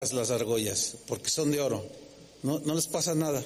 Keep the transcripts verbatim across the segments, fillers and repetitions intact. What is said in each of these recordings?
las argollas, porque son de oro, no, no les pasa nada.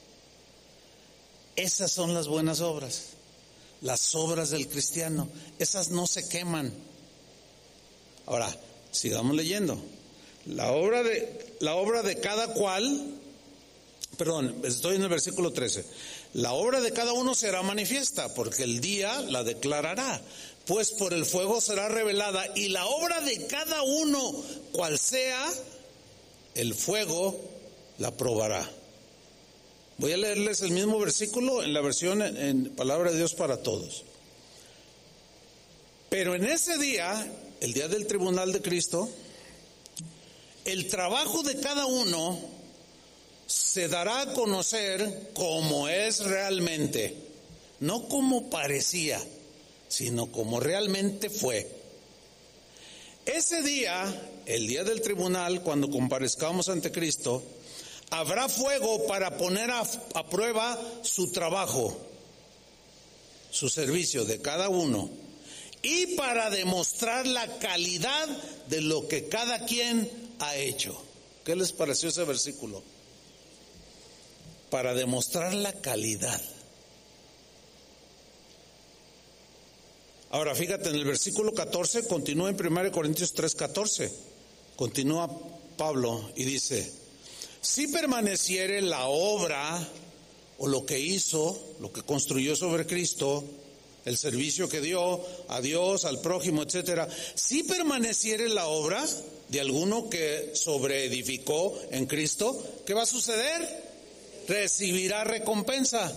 Esas son las buenas obras, las obras del cristiano, esas no se queman. Ahora, sigamos leyendo. La obra de, la obra de cada cual, perdón, estoy en el versículo trece. La obra de cada uno será manifiesta, porque el día la declarará, pues por el fuego será revelada, y la obra de cada uno, cual sea, el fuego la probará. Voy a leerles el mismo versículo en la versión en, en Palabra de Dios para Todos. Pero en ese día, el día del tribunal de Cristo, el trabajo de cada uno se dará a conocer como es realmente, no como parecía, sino como realmente fue. Ese día, el día del tribunal, cuando comparezcamos ante Cristo, habrá fuego para poner a, a prueba su trabajo, su servicio de cada uno, y para demostrar la calidad de lo que cada quien ha hecho. ¿Qué les pareció ese versículo? Para demostrar la calidad. Ahora fíjate, en el versículo catorce, continúa en primera Corintios tres catorce, continúa Pablo y dice: si permaneciere la obra o lo que hizo, lo que construyó sobre Cristo, el servicio que dio a Dios, al prójimo, etcétera, si permaneciere la obra de alguno que sobreedificó en Cristo, ¿qué va a suceder? Recibirá recompensa,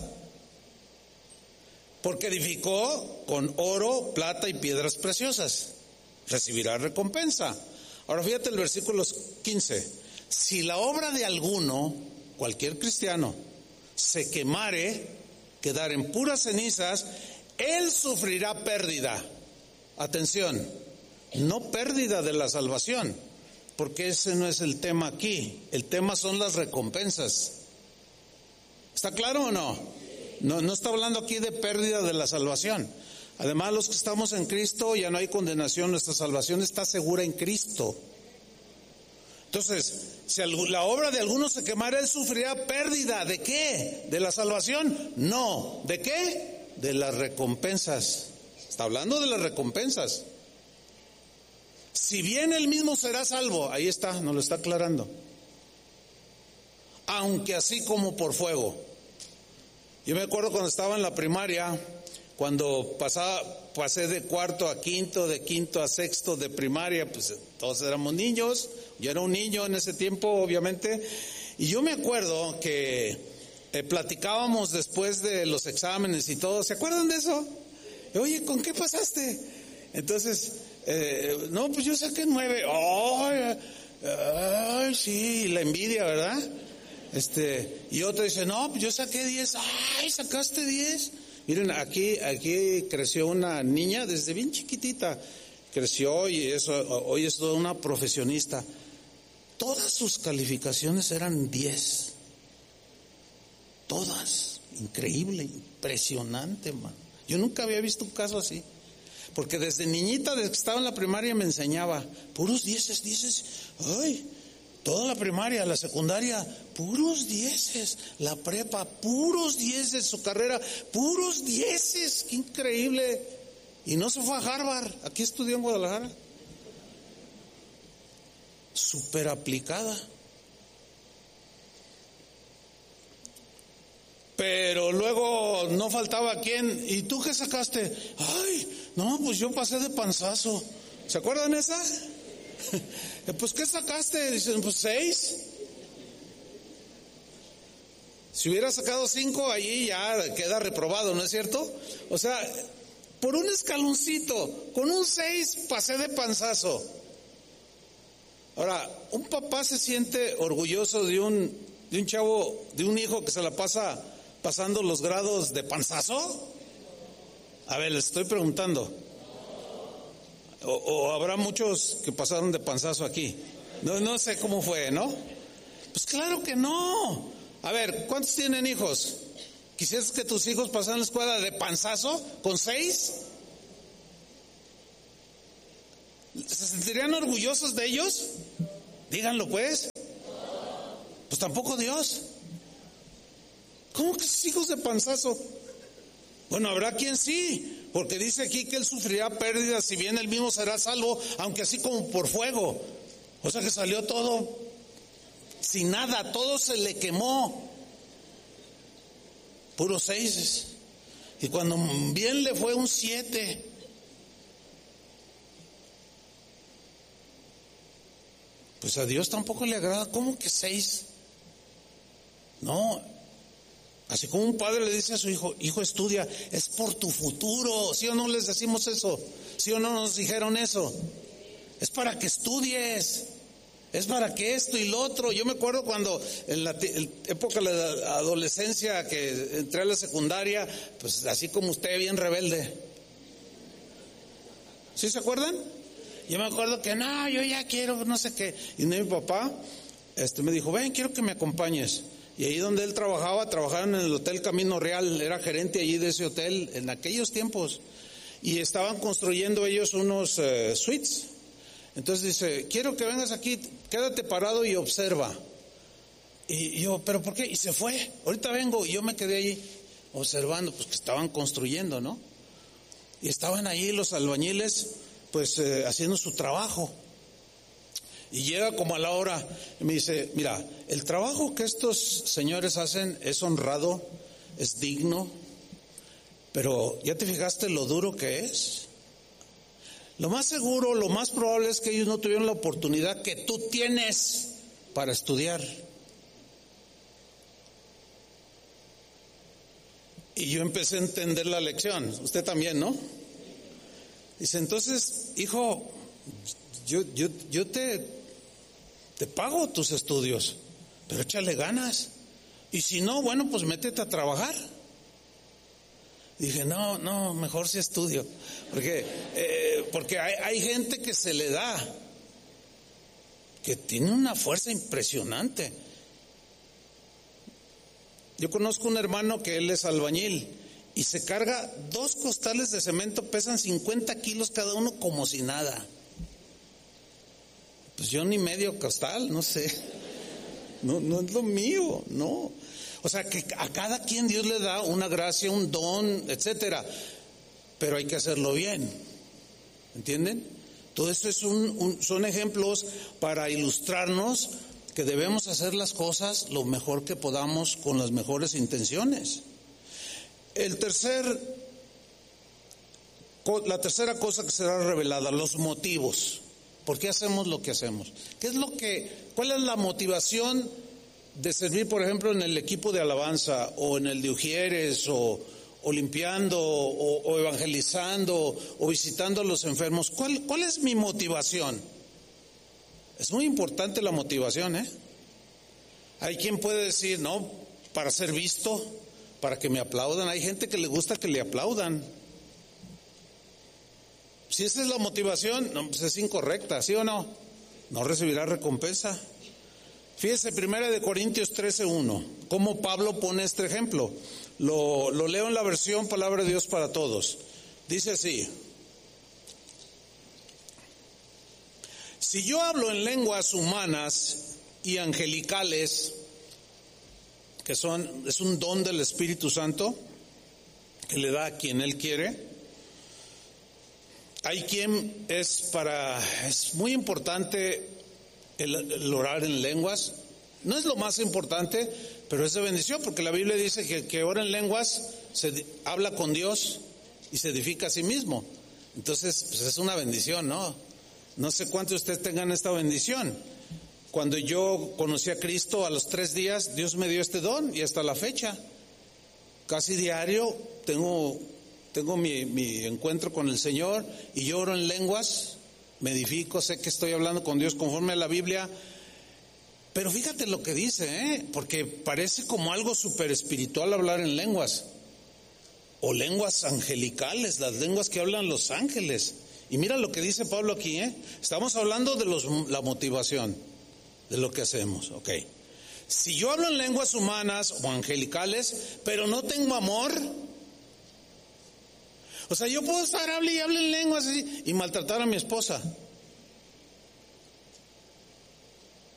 porque edificó con oro, plata y piedras preciosas. Recibirá recompensa. Ahora fíjate el versículo quince. Si la obra de alguno, cualquier cristiano, se quemare, quedar en puras cenizas, él sufrirá pérdida. Atención, no pérdida de la salvación, porque ese no es el tema aquí. El tema son las recompensas. ¿Está claro o no? No, no está hablando aquí de pérdida de la salvación. Además, los que estamos en Cristo ya no hay condenación, nuestra salvación está segura en Cristo. Entonces, si la obra de alguno se quemara, él sufrirá pérdida. ¿De qué? ¿De la salvación? No. ¿De qué? De las recompensas. Está hablando de las recompensas. Si bien él mismo será salvo, ahí está, nos lo está aclarando. Aunque así como por fuego. Yo me acuerdo cuando estaba en la primaria, cuando pasaba, pasé de cuarto a quinto, de quinto a sexto de primaria, pues todos éramos niños, yo era un niño en ese tiempo, obviamente, y yo me acuerdo que eh, platicábamos después de los exámenes y todo. ¿Se acuerdan de eso? Oye, ¿con qué pasaste? Entonces, eh, no, pues yo saqué nueve. ¡Ay! ¡Ay, sí! La envidia, ¿verdad? Este, y otro dice, no, pues yo saqué diez. ¡Ay, sacaste diez! Miren, aquí, aquí creció una niña desde bien chiquitita. Creció y eso, hoy es toda una profesionista. Todas sus calificaciones eran diez. Todas. Increíble, impresionante, man. Yo nunca había visto un caso así. Porque desde niñita, desde que estaba en la primaria, me enseñaba puros dieces, dieces. ¡Ay! Toda la primaria, la secundaria, puros dieces. La prepa, puros dieces. Su carrera, puros dieces. ¡Qué increíble! Y no se fue a Harvard, aquí estudió en Guadalajara. Súper aplicada. Pero luego no faltaba quien. ¿Y tú qué sacaste? Ay, no, pues yo pasé de panzazo. ¿Se acuerdan esa? Pues ¿qué sacaste? Dicen, pues seis. Si hubiera sacado cinco, allí ya queda reprobado, ¿no es cierto? O sea, por un escaloncito, con un seis pasé de panzazo. Ahora, un papá se siente orgulloso de un, de un chavo, de un hijo que se la pasa pasando los grados de panzazo. A ver, les estoy preguntando. O, o habrá muchos que pasaron de panzazo aquí. No, no sé cómo fue, ¿no? Pues claro que no. A ver, ¿cuántos tienen hijos? ¿Quisieras que tus hijos pasaran la escuela de panzazo con seis? ¿Se sentirían orgullosos de ellos? Díganlo pues. Pues tampoco Dios. ¿Cómo que sus hijos de panzazo? Bueno, habrá quien sí, porque dice aquí que él sufrirá pérdidas, si bien él mismo será salvo, aunque así como por fuego. O sea que salió todo sin nada, todo se le quemó. Puros seises. Y cuando bien le fue un siete. Pues a Dios tampoco le agrada. ¿Cómo que seis? No. Así como un padre le dice a su hijo, hijo, estudia, es por tu futuro. ¿Sí o no les decimos eso? ¿Sí o no nos dijeron eso? Es para que estudies. Es para que esto y lo otro. Yo me acuerdo cuando en la t- época de la adolescencia, que entré a la secundaria, pues así como usted, bien rebelde. ¿Sí se acuerdan? Yo me acuerdo que no, yo ya quiero, no sé qué. Y mi papá este, me dijo, ven, quiero que me acompañes. Y ahí donde él trabajaba, trabajaban en el Hotel Camino Real, era gerente allí de ese hotel en aquellos tiempos. Y estaban construyendo ellos unos uh, suites. Entonces dice, quiero que vengas aquí, quédate parado y observa. Y yo, ¿pero por qué? Y se fue, ahorita vengo. Y yo me quedé allí observando, pues que estaban construyendo, ¿no? Y estaban ahí los albañiles, pues eh, haciendo su trabajo. Y llega como a la hora y me dice, mira, el trabajo que estos señores hacen es honrado, es digno, pero ¿ya te fijaste lo duro que es? Lo más seguro, lo más probable es que ellos no tuvieron la oportunidad que tú tienes para estudiar. Y yo empecé a entender la lección, usted también, ¿no? Dice, entonces, hijo, yo, yo, yo te, te pago tus estudios, pero échale ganas. Y si no, bueno, pues métete a trabajar. Dije, no, no, mejor si estudio, porque eh, porque hay, hay gente que se le da, que tiene una fuerza impresionante. Yo conozco un hermano que él es albañil y se carga dos costales de cemento, pesan cincuenta kilos cada uno como si nada. Pues yo ni medio costal, no sé, no, no es lo mío, no. O sea que a cada quien Dios le da una gracia, un don, etcétera, pero hay que hacerlo bien, ¿entienden? Todo esto es un, un, son ejemplos para ilustrarnos que debemos hacer las cosas lo mejor que podamos con las mejores intenciones. El tercer, la tercera cosa que será revelada, los motivos. ¿Por qué hacemos lo que hacemos? ¿Qué es lo que, cuál es la motivación de servir, por ejemplo, en el equipo de alabanza, o en el de Ujieres, o, o limpiando, o, o evangelizando, o visitando a los enfermos? ¿Cuál, cuál es mi motivación? Es muy importante la motivación, ¿eh? Hay quien puede decir, no, para ser visto, para que me aplaudan. Hay gente que le gusta que le aplaudan. Si esa es la motivación, no, pues es incorrecta, ¿sí o no? No recibirá recompensa. Fíjese, primera de Corintios trece uno, cómo Pablo pone este ejemplo. Lo, lo leo en la versión Palabra de Dios para Todos. Dice así: si yo hablo en lenguas humanas y angelicales, que son, es un don del Espíritu Santo, que le da a quien Él quiere. Hay quien es para, es muy importante El, el orar en lenguas. No es lo más importante, pero es de bendición, porque la Biblia dice que, que ora en lenguas, se habla con Dios y se edifica a sí mismo. Entonces, pues es una bendición, ¿no? No sé cuántos de ustedes tengan esta bendición. Cuando yo conocí a Cristo, a los tres días, Dios me dio este don, y hasta la fecha, casi diario, tengo, tengo mi, mi encuentro con el Señor, y yo oro en lenguas. Me edifico, sé que estoy hablando con Dios conforme a la Biblia, pero fíjate lo que dice, ¿eh? Porque parece como algo súper espiritual hablar en lenguas, o lenguas angelicales, las lenguas que hablan los ángeles. Y mira lo que dice Pablo aquí, ¿eh? Estamos hablando de los, la motivación de lo que hacemos, ok. Si yo hablo en lenguas humanas o angelicales, pero no tengo amor, o sea, yo puedo estar hable y hable en lenguas y, y maltratar a mi esposa.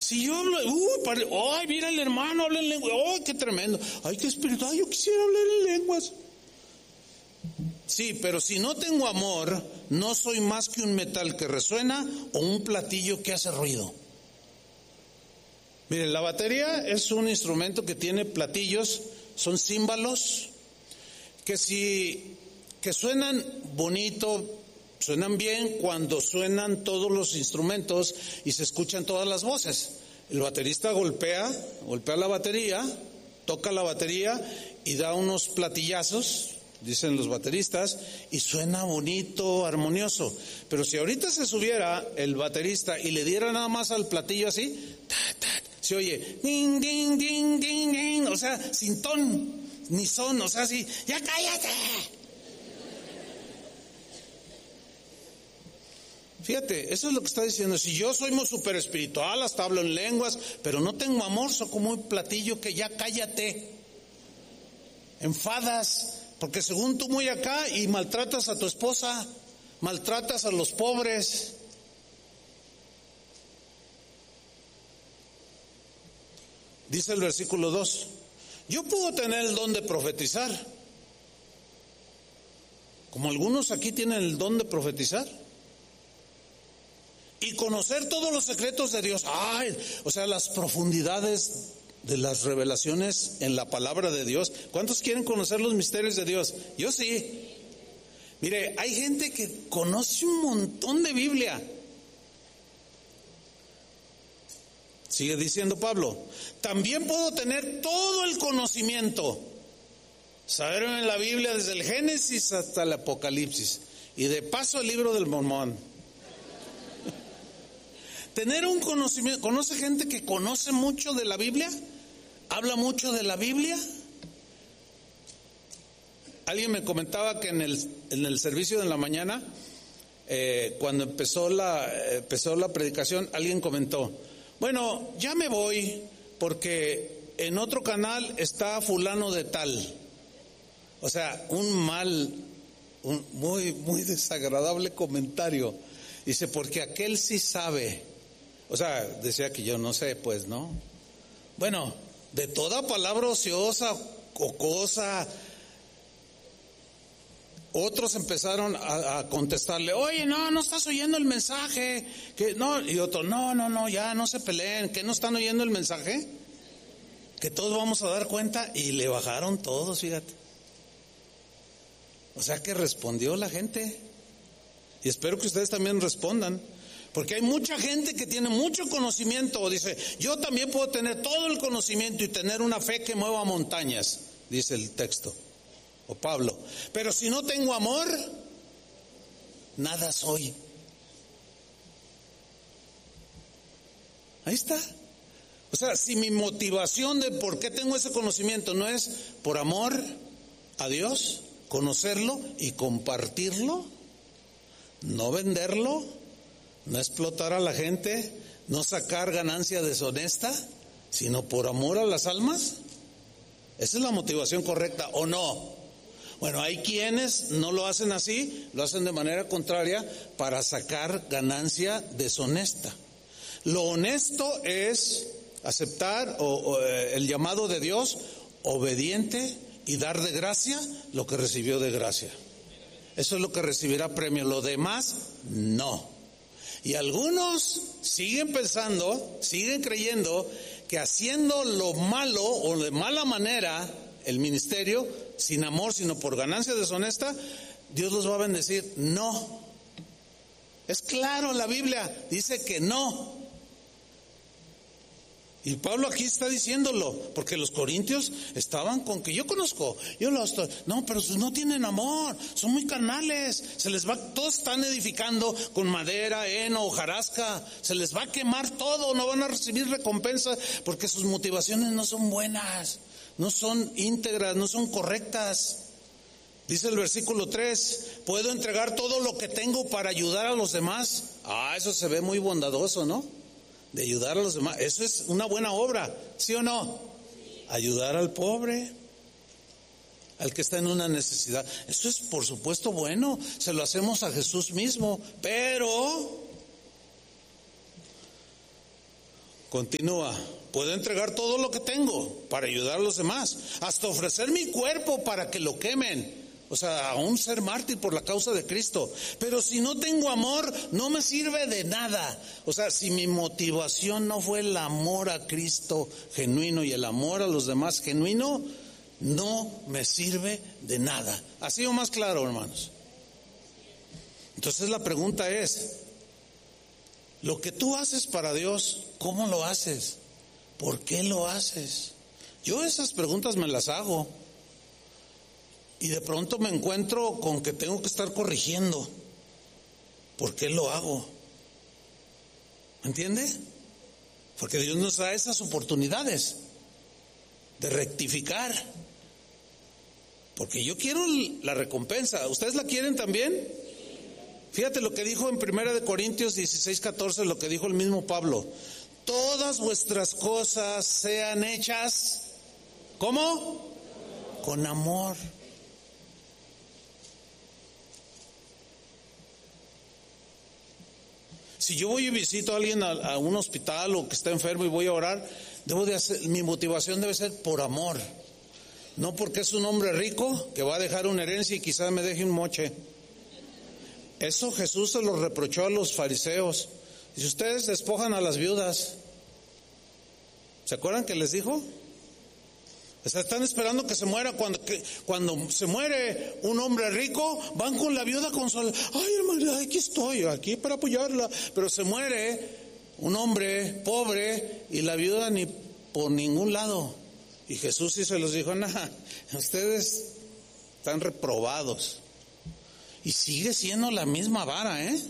Si yo hablo, uy, pare, ay, mira el hermano, habla en lengua, ay, qué tremendo, ay, qué espiritual, yo quisiera hablar en lenguas. Sí, pero si no tengo amor, no soy más que un metal que resuena o un platillo que hace ruido. Miren, la batería es un instrumento que tiene platillos, son címbalos, que si, que suenan bonito, suenan bien cuando suenan todos los instrumentos y se escuchan todas las voces. El baterista golpea, golpea la batería, toca la batería y da unos platillazos, dicen los bateristas, y suena bonito, armonioso. Pero si ahorita se subiera el baterista y le diera nada más al platillo así, ta, ta, se oye, ding, ding, ding, ding, ding, o sea, sin ton, ni son, o sea, así, ya cállate. Fíjate, eso es lo que está diciendo. Si yo soy muy súper espiritual, hasta hablo en lenguas, pero no tengo amor, soy como un platillo que ya cállate. Enfadas, porque según tú muy acá y maltratas a tu esposa, maltratas a los pobres. Dice el versículo dos, yo puedo tener el don de profetizar, como algunos aquí tienen el don de profetizar, y conocer todos los secretos de Dios. Ay, o sea, las profundidades de las revelaciones en la palabra de Dios. ¿Cuántos quieren conocer los misterios de Dios? Yo sí. Mire, hay gente que conoce un montón de Biblia. Sigue diciendo Pablo, también puedo tener todo el conocimiento, saber en la Biblia desde el Génesis hasta el Apocalipsis, y de paso el libro del Mormón. Tener un conocimiento, ¿conoce gente que conoce mucho de la Biblia? ¿Habla mucho de la Biblia? Alguien me comentaba que en el, en el servicio de la mañana, eh, cuando empezó la, empezó la predicación, alguien comentó, bueno, ya me voy porque en otro canal está fulano de tal. O sea, un mal, un muy, muy desagradable comentario. Dice, porque aquel sí sabe. O sea, decía que yo no sé, pues, ¿no? Bueno, de toda palabra ociosa o cosa, otros empezaron a, a contestarle, oye, no, no estás oyendo el mensaje, que no, y otro, no, no, no, ya no se peleen, ¿que no están oyendo el mensaje? Que todos vamos a dar cuenta, y le bajaron todos, fíjate. O sea que respondió la gente, y espero que ustedes también respondan. Porque hay mucha gente que tiene mucho conocimiento, o dice, yo también puedo tener todo el conocimiento y tener una fe que mueva montañas, dice el texto, o Pablo. Pero si no tengo amor, nada soy. Ahí está. O sea, si mi motivación de por qué tengo ese conocimiento no es por amor a Dios, conocerlo y compartirlo, no venderlo, no explotar a la gente, no sacar ganancia deshonesta, sino por amor a las almas. Esa es la motivación correcta, ¿o no? Bueno, hay quienes no lo hacen así, lo hacen de manera contraria para sacar ganancia deshonesta. Lo honesto es aceptar o, o, el llamado de Dios, obediente, y dar de gracia lo que recibió de gracia. Eso es lo que recibirá premio, lo demás no. Y algunos siguen pensando, siguen creyendo que haciendo lo malo o de mala manera el ministerio, sin amor, sino por ganancia deshonesta, Dios los va a bendecir. No. Es claro, la Biblia dice que no. Y Pablo aquí está diciéndolo, porque los corintios estaban con que yo conozco, yo los estoy, no, pero no tienen amor, son muy carnales, se les va, todos están edificando con madera, heno, hojarasca, se les va a quemar todo, no van a recibir recompensa, porque sus motivaciones no son buenas, no son íntegras, no son correctas. Dice el versículo tres, ¿puedo entregar todo lo que tengo para ayudar a los demás? Ah, eso se ve muy bondadoso, ¿no? De ayudar a los demás, eso es una buena obra, ¿sí o no? Ayudar al pobre, al que está en una necesidad, eso es por supuesto bueno, se lo hacemos a Jesús mismo, pero Continúa. Puedo entregar todo lo que tengo para ayudar a los demás, hasta ofrecer mi cuerpo para que lo quemen. O sea, aún ser mártir por la causa de Cristo. Pero si no tengo amor, no me sirve de nada. O sea, si mi motivación no fue el amor a Cristo genuino y el amor a los demás genuino, no me sirve de nada. ¿Así o más claro, hermanos? Entonces la pregunta es, lo que tú haces para Dios, ¿cómo lo haces? ¿Por qué lo haces? Yo esas preguntas me las hago. Y de pronto me encuentro con que tengo que estar corrigiendo. ¿Por qué lo hago? ¿Me entiende? Porque Dios nos da esas oportunidades de rectificar. Porque yo quiero la recompensa. ¿Ustedes la quieren también? Fíjate lo que dijo en primera de Corintios dieciséis, catorce, lo que dijo el mismo Pablo. Todas vuestras cosas sean hechas, ¿cómo? Con amor. Si yo voy y visito a alguien a, a un hospital o que está enfermo y voy a orar, debo de hacer, mi motivación debe ser por amor. No porque es un hombre rico que va a dejar una herencia y quizás me deje un moche. Eso Jesús se lo reprochó a los fariseos. Si ustedes despojan a las viudas, ¿se acuerdan que les dijo? O sea, están esperando que se muera. Cuando, que, cuando se muere un hombre rico, van con la viuda consolar. Ay, hermano, aquí estoy, aquí para apoyarla. Pero se muere un hombre pobre y la viuda ni por ningún lado. Y Jesús sí se los dijo, nada, ustedes están reprobados. Y sigue siendo la misma vara, ¿eh?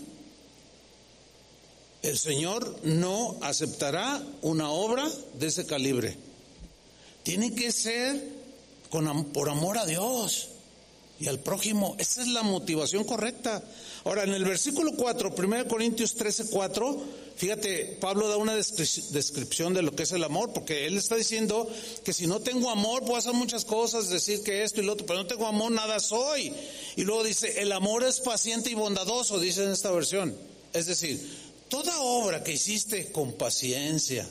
El Señor no aceptará una obra de ese calibre. Tiene que ser con, por amor a Dios y al prójimo. Esa es la motivación correcta. Ahora, en el versículo cuatro, primera Corintios trece, cuatro, fíjate, Pablo da una descripción de lo que es el amor, porque él está diciendo que si no tengo amor puedo hacer muchas cosas, decir que esto y lo otro, pero no tengo amor, nada soy. Y luego dice, el amor es paciente y bondadoso, dice en esta versión. Es decir, toda obra que hiciste con paciencia,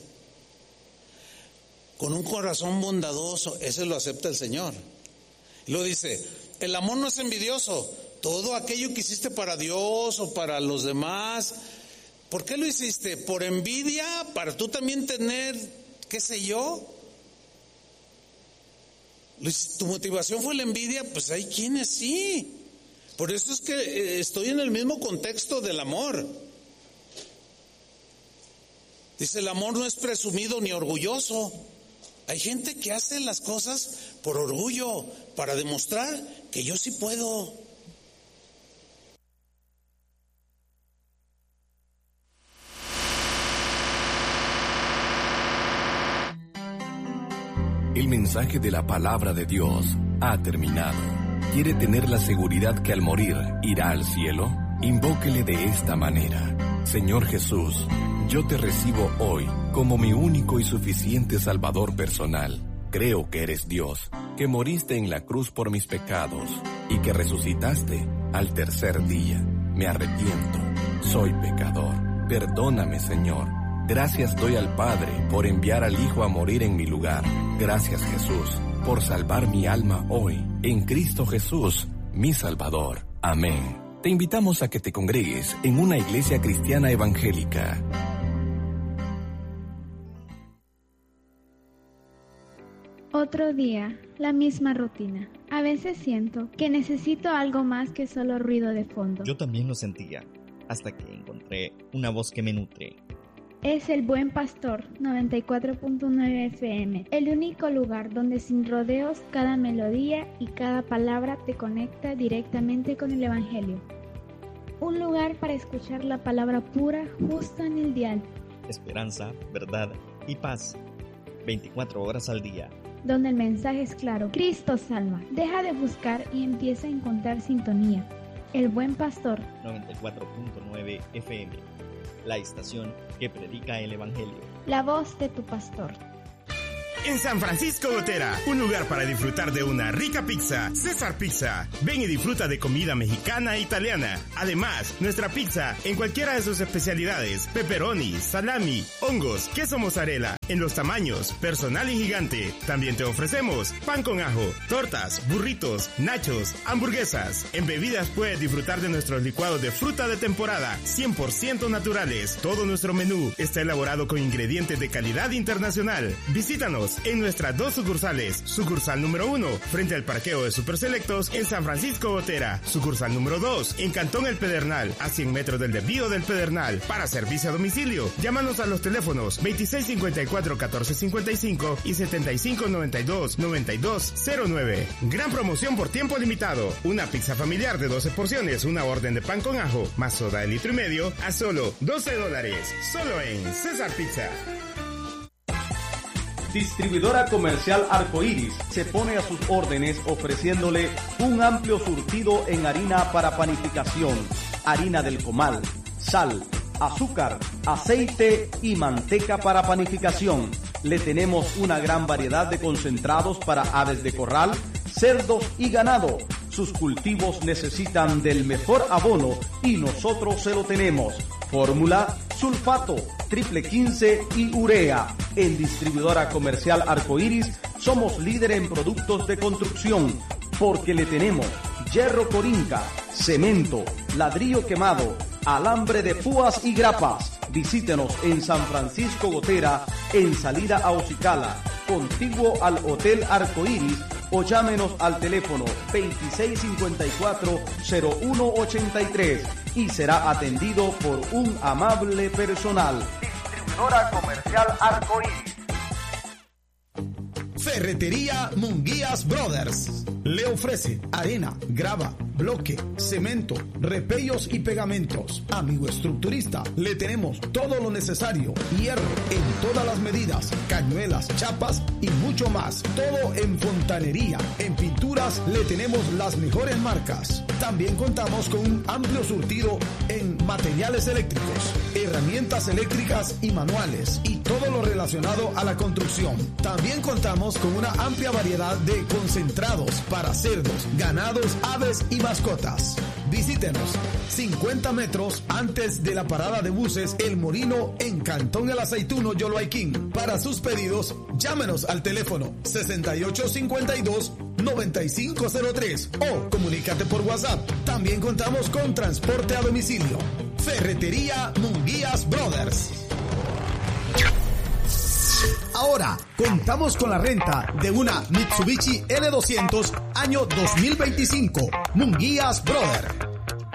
con un corazón bondadoso, ese lo acepta el Señor. Y luego dice, el amor no es envidioso. Todo aquello que hiciste para Dios o para los demás, ¿por qué lo hiciste? ¿Por envidia? ¿Para tú también tener, qué sé yo? ¿Tu motivación fue la envidia? Pues hay quienes sí. Por eso es que estoy en el mismo contexto del amor. Dice, el amor no es presumido ni orgulloso. Hay gente que hace las cosas por orgullo, para demostrar que yo sí puedo. El mensaje de la palabra de Dios ha terminado. ¿Quiere tener la seguridad que al morir irá al cielo? Invóquele de esta manera. Señor Jesús, yo te recibo hoy como mi único y suficiente Salvador personal. Creo que eres Dios, que moriste en la cruz por mis pecados y que resucitaste al tercer día. Me arrepiento, soy pecador. Perdóname, Señor. Gracias doy al Padre por enviar al Hijo a morir en mi lugar. Gracias, Jesús, por salvar mi alma hoy, en Cristo Jesús, mi Salvador. Amén. Te invitamos a que te congregues en una iglesia cristiana evangélica. Otro día, la misma rutina. A veces siento que necesito algo más que solo ruido de fondo. Yo también lo sentía, hasta que encontré una voz que me nutre. Es el Buen Pastor noventa y cuatro punto nueve F M, el único lugar donde sin rodeos cada melodía y cada palabra te conecta directamente con el Evangelio. Un lugar para escuchar la palabra pura justo en el dial. Esperanza, verdad y paz, veinticuatro horas al día. Donde el mensaje es claro, Cristo salva. Deja de buscar y empieza a encontrar sintonía. El Buen Pastor noventa y cuatro punto nueve F M, la estación que predica el Evangelio. La voz de tu pastor. en San Francisco Gotera, un lugar para disfrutar de una rica pizza, César Pizza. Ven y disfruta de comida mexicana e italiana. Además, nuestra pizza en cualquiera de sus especialidades, pepperoni, salami, hongos, queso mozzarella, en los tamaños, personal y gigante. También te ofrecemos pan con ajo, tortas, burritos, nachos, hamburguesas. En bebidas puedes disfrutar de nuestros licuados de fruta de temporada, cien por ciento naturales. Todo nuestro menú está elaborado con ingredientes de calidad internacional. Visítanos en nuestras dos sucursales. Sucursal número uno, frente al parqueo de Super Selectos en San Francisco Gotera. Sucursal número dos, en Cantón El Pedernal, a cien metros del desvío del Pedernal. Para servicio a domicilio, llámanos a los teléfonos veintiséis cincuenta y cuatro, catorce cincuenta y cinco y setenta y cinco noventa y dos, noventa y dos cero nueve. Gran promoción por tiempo limitado. Una pizza familiar de doce porciones, una orden de pan con ajo, más soda de litro y medio, a solo doce dólares. Solo en César Pizza. Distribuidora Comercial Arcoíris se pone a sus órdenes ofreciéndole un amplio surtido en harina para panificación, harina del comal, sal, azúcar, aceite y manteca para panificación. Le tenemos una gran variedad de concentrados para aves de corral, cerdos y ganado. Sus cultivos necesitan del mejor abono y nosotros se lo tenemos. Fórmula, sulfato, triple quince y urea. En Distribuidora Comercial Arcoíris somos líder en productos de construcción porque le tenemos hierro corinca, cemento, ladrillo quemado, alambre de púas y grapas. Visítenos en San Francisco Gotera, en salida a Ocicala, contiguo al Hotel Arcoíris, o llámenos al teléfono veintiséis cincuenta y cuatro, cero uno ochenta y tres y será atendido por un amable personal. Distribuidora Comercial Arcoíris. Ferretería Munguías Brothers le ofrece arena, grava, bloque, cemento, repellos y pegamentos. Amigo estructurista, le tenemos todo lo necesario, hierro en todas las medidas, cañuelas, chapas y mucho más. Todo en fontanería. En pinturas le tenemos las mejores marcas. También contamos con un amplio surtido en materiales eléctricos, herramientas eléctricas y manuales y todo lo relacionado a la construcción. También contamos con una amplia variedad de concentrados para cerdos, ganados, aves y mascotas. Visítenos cincuenta metros antes de la parada de buses El Molino en Cantón El Aceituno, Yoloaiquín. Para sus pedidos, llámenos al teléfono sesenta y ocho cincuenta y dos, noventa y cinco cero tres o comunícate por WhatsApp. También contamos con transporte a domicilio. Ferretería Munguías Brothers. Ahora contamos con la renta de una Mitsubishi L doscientos año dos mil veinticinco. Munguías Brother.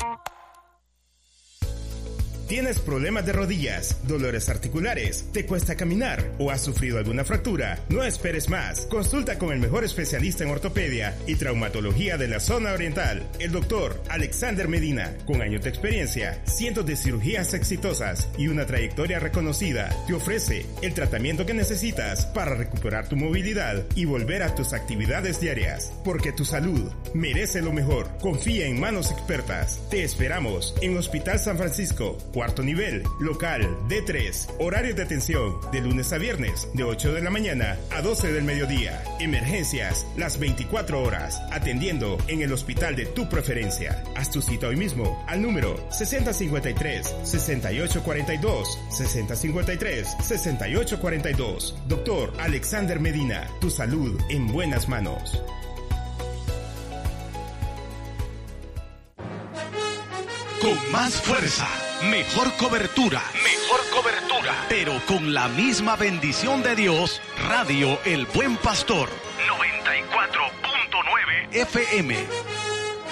¿Tienes problemas de rodillas, dolores articulares, te cuesta caminar o has sufrido alguna fractura? No esperes más. Consulta con el mejor especialista en ortopedia y traumatología de la zona oriental, el doctor Alexander Medina. Con años de experiencia, cientos de cirugías exitosas y una trayectoria reconocida, te ofrece el tratamiento que necesitas para recuperar tu movilidad y volver a tus actividades diarias. Porque tu salud merece lo mejor. Confía en manos expertas. Te esperamos en Hospital San Francisco, cuarto nivel, local D tres. Horarios de atención de lunes a viernes de ocho de la mañana a doce del mediodía. Emergencias las veinticuatro horas, atendiendo en el hospital de tu preferencia. Haz tu cita hoy mismo al número sesenta cincuenta y tres, sesenta y ocho cuarenta y dos, sesenta cincuenta y tres, sesenta y ocho cuarenta y dos. Doctor Alexander Medina, tu salud en buenas manos. Con más fuerza, mejor cobertura, mejor cobertura, pero con la misma bendición de Dios. Radio El Buen Pastor, noventa y cuatro punto nueve F M.